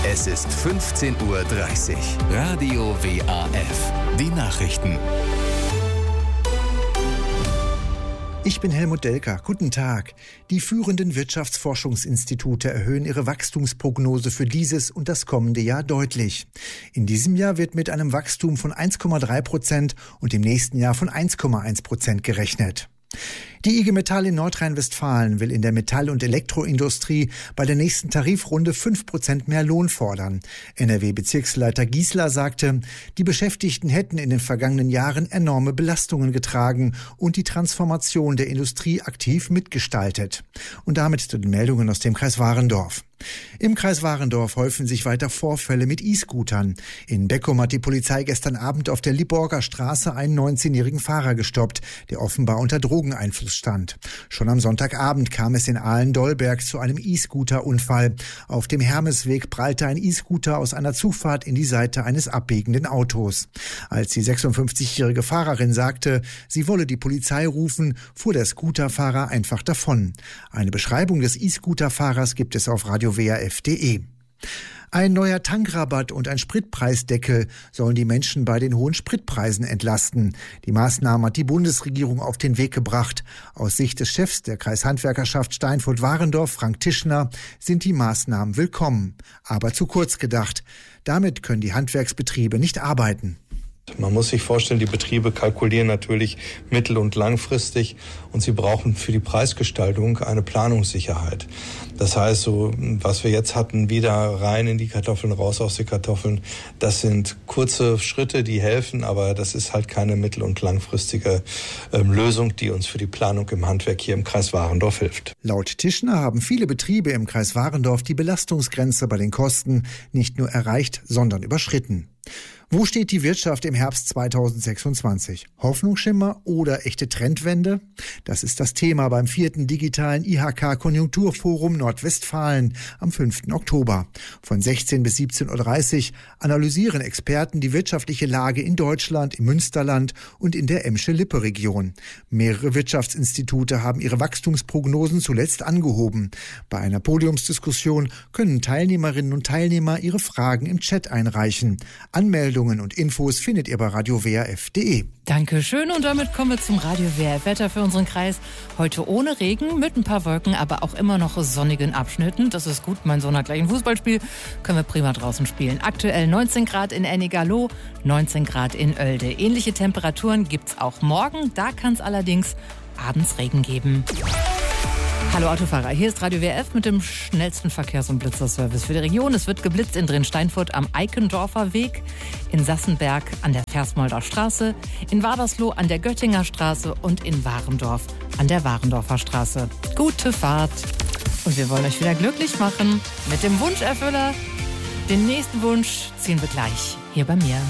Es ist 15:30 Uhr. Radio WAF. Die Nachrichten. Ich bin Helmut Delker. Guten Tag. Die führenden Wirtschaftsforschungsinstitute erhöhen ihre Wachstumsprognose für dieses und das kommende Jahr deutlich. In diesem Jahr wird mit einem Wachstum von 1,3% und im nächsten Jahr von 1,1% gerechnet. Die IG Metall in Nordrhein-Westfalen will in der Metall- und Elektroindustrie bei der nächsten Tarifrunde 5% mehr Lohn fordern. NRW-Bezirksleiter Giesler sagte, die Beschäftigten hätten in den vergangenen Jahren enorme Belastungen getragen und die Transformation der Industrie aktiv mitgestaltet. Und damit zu den Meldungen aus dem Kreis Warendorf. Im Kreis Warendorf häufen sich weiter Vorfälle mit E-Scootern. In Beckum hat die Polizei gestern Abend auf der Liborger Straße einen 19-jährigen Fahrer gestoppt, der offenbar unter Drogeneinfluss stand. Schon am Sonntagabend kam es in Aalen-Dollberg zu einem E-Scooter-Unfall. Auf dem Hermesweg prallte ein E-Scooter aus einer Zufahrt in die Seite eines abbiegenden Autos. Als die 56-jährige Fahrerin sagte, sie wolle die Polizei rufen, fuhr der Scooterfahrer einfach davon. Eine Beschreibung des E-Scooter-Fahrers gibt es auf radiowaf.de. Ein neuer Tankrabatt und ein Spritpreisdeckel sollen die Menschen bei den hohen Spritpreisen entlasten. Die Maßnahme hat die Bundesregierung auf den Weg gebracht. Aus Sicht des Chefs der Kreishandwerkerschaft Steinfurt-Warendorf, Frank Tischner, sind die Maßnahmen willkommen. Aber zu kurz gedacht. Damit können die Handwerksbetriebe nicht arbeiten. Man muss sich vorstellen, die Betriebe kalkulieren natürlich mittel- und langfristig und sie brauchen für die Preisgestaltung eine Planungssicherheit. Das heißt, so was wir jetzt hatten, wieder rein in die Kartoffeln, raus aus den Kartoffeln, das sind kurze Schritte, die helfen, aber das ist halt keine mittel- und langfristige Lösung, die uns für die Planung im Handwerk hier im Kreis Warendorf hilft. Laut Tischner haben viele Betriebe im Kreis Warendorf die Belastungsgrenze bei den Kosten nicht nur erreicht, sondern überschritten. Wo steht die Wirtschaft im Herbst 2026? Hoffnungsschimmer oder echte Trendwende? Das ist das Thema beim 4. digitalen IHK-Konjunkturforum Nordwestfalen am 5. Oktober. Von 16 bis 17:30 Uhr analysieren Experten die wirtschaftliche Lage in Deutschland, im Münsterland und in der Emsche-Lippe-Region. Mehrere Wirtschaftsinstitute haben ihre Wachstumsprognosen zuletzt angehoben. Bei einer Podiumsdiskussion können Teilnehmerinnen und Teilnehmer ihre Fragen im Chat einreichen. Anmeldungen und Infos findet ihr bei radiowaf.de. Dankeschön und damit kommen wir zum Radio WF Wetter für unseren Kreis. Heute ohne Regen, mit ein paar Wolken, aber auch immer noch sonnigen Abschnitten. Das ist gut, mein Sohn hat gleich ein Fußballspiel, können wir prima draußen spielen. Aktuell 19 Grad in Ennigerloh, 19 Grad in Oelde. Ähnliche Temperaturen gibt's auch morgen, da kann es allerdings abends Regen geben. Hallo Autofahrer, hier ist Radio WF mit dem schnellsten Verkehrs- und Blitzerservice für die Region. Es wird geblitzt in Drin-Steinfurt am Eikendorfer Weg, in Sassenberg an der Versmolder Straße, in Wadersloh an der Göttinger Straße und in Warendorf an der Warendorfer Straße. Gute Fahrt! Und wir wollen euch wieder glücklich machen mit dem Wunscherfüller. Den nächsten Wunsch ziehen wir gleich hier bei mir.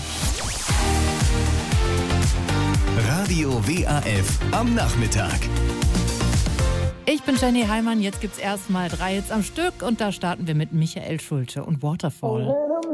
Radio WAF am Nachmittag. Ich bin Jenny Heimann, jetzt gibt's erstmal 3 Hits am Stück und da starten wir mit Michael Schulte und Waterfall.